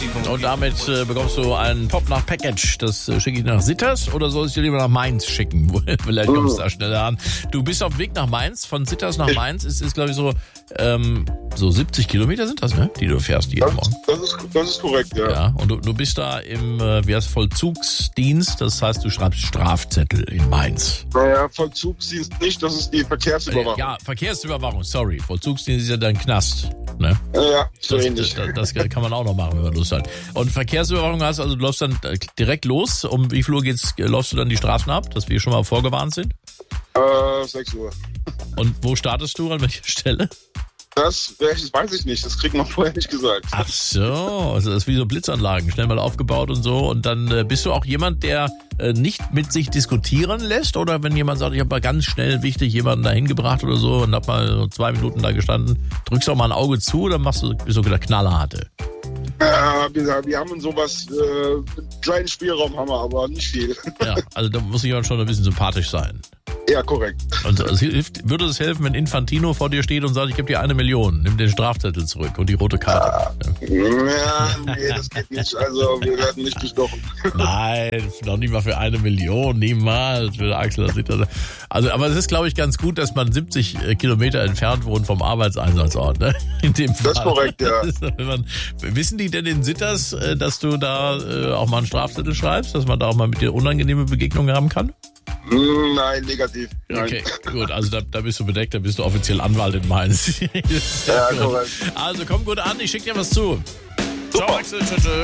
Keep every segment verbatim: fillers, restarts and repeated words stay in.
Und damit äh, bekommst du einen Pop nach Package. Das äh, schicke ich nach Sitters oder soll ich dir lieber nach Mainz schicken? Vielleicht kommst du da schneller an. Du bist auf dem Weg nach Mainz. Von Sitters nach Mainz ist, ist glaube ich, so, ähm, so siebzig Kilometer sind das, ne? Die du fährst jeden Das, Morgen. das, ist, das ist korrekt, ja. Ja, und du, du bist da im äh, wie heißt, Vollzugsdienst. Das heißt, du schreibst Strafzettel in Mainz. Naja, Vollzugsdienst nicht, das ist die Verkehrsüberwachung. Ja, Verkehrsüberwachung, sorry. Vollzugsdienst ist ja dein Knast. Ne? Ja, so Das, ähnlich. das, das kann man auch noch machen, wenn man Lust hat. Und Verkehrsüberwachung heißt also, du läufst dann direkt los. Um wie viel Uhr geht's, läufst du dann die Straßen ab, dass wir schon mal vorgewarnt sind? Äh, sechs Uhr. Und wo startest du, an welcher Stelle? Das, das weiß ich nicht, das kriegt man vorher nicht gesagt. Ach so, also das ist wie so Blitzanlagen, schnell mal aufgebaut und so. Und dann äh, bist du auch jemand, der äh, nicht mit sich diskutieren lässt? Oder wenn jemand sagt, ich habe mal ganz schnell wichtig jemanden da hingebracht oder so und hab mal so zwei Minuten da gestanden, drückst du auch mal ein Auge zu oder machst du bist du der Knallharte? Ja, wir, wir haben sowas, äh, einen kleinen Spielraum haben wir, aber nicht viel. Ja, also da muss jemand schon ein bisschen sympathisch sein. Ja, korrekt. Und es hilft, würde es helfen, wenn Infantino vor dir steht und sagt, ich gebe dir eine Million, nimm den Strafzettel zurück und die rote Karte. Ja. Ja, nee, das geht nicht. Also, wir werden nicht bestochen. Nein, noch nicht mal für eine Million, niemals. Für Axel, das sieht das. Also, aber es ist, glaube ich, ganz gut, dass man siebzig Kilometer entfernt wohnt vom Arbeitseinsatzort. Ne? In dem Fall. Das ist korrekt, ja. Wenn man, wissen die denn in Sitters, dass du da auch mal einen Strafzettel schreibst, dass man da auch mal mit dir unangenehme Begegnungen haben kann? Nein, negativ. Nein. Okay, gut, also da, da bist du bedeckt, da bist du offiziell Anwalt in Mainz. Ja, korrekt. Also komm gut an, ich schick dir was zu. Super. Ciao, Axel, tschüss. Tschüss.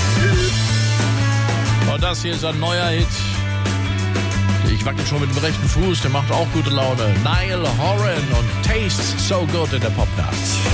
Und das hier ist ein neuer Hit. Ich wackel schon mit dem rechten Fuß, der macht auch gute Laune. Niall Horan und Tastes So Good in der Popnacht.